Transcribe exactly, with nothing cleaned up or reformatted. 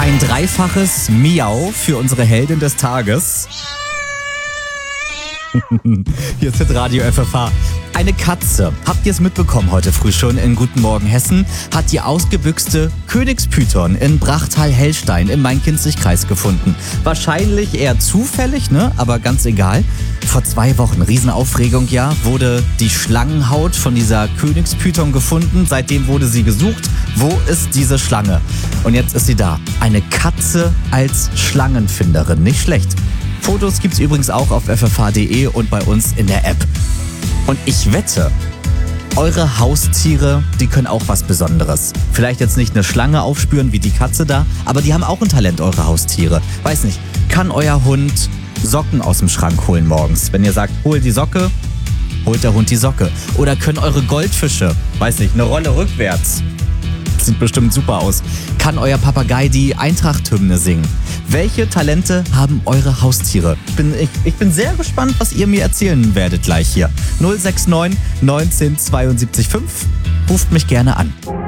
Ein dreifaches Miau für unsere Heldin des Tages. Hier ist Radio F F H. Eine Katze, habt ihr es mitbekommen heute früh schon in Guten Morgen Hessen, hat die ausgebüchste Königspython in Brachtal-Hellstein im Main-Kinzig-Kreis gefunden. Wahrscheinlich eher zufällig, ne? Aber ganz egal. Vor zwei Wochen, Riesenaufregung, ja, wurde die Schlangenhaut von dieser Königspython gefunden. Seitdem wurde sie gesucht. Wo ist diese Schlange? Und jetzt ist sie da. Eine Katze als Schlangenfinderin. Nicht schlecht. Fotos gibt's übrigens auch auf f f h punkt d e und bei uns in der App. Und ich wette, eure Haustiere, die können auch was Besonderes. Vielleicht jetzt nicht eine Schlange aufspüren wie die Katze da, aber die haben auch ein Talent, eure Haustiere. Weiß nicht, kann euer Hund Socken aus dem Schrank holen morgens? Wenn ihr sagt, hol die Socke, holt der Hund die Socke. Oder können eure Goldfische, weiß nicht, eine Rolle rückwärts? Sieht bestimmt super aus. Kann euer Papagei die Eintracht-Hymne singen? Welche Talente haben eure Haustiere? Bin, ich, ich bin sehr gespannt, was ihr mir erzählen werdet gleich hier. null sechs neun neunzehn zweiundsiebzig fünf. Ruft mich gerne an.